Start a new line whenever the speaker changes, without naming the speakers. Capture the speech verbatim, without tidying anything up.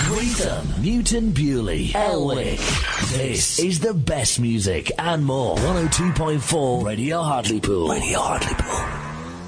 Greetham, Newton Bewley, Elwick. This is the best music and more. one oh two point four Radio Hartlepool. Radio Hartlepool.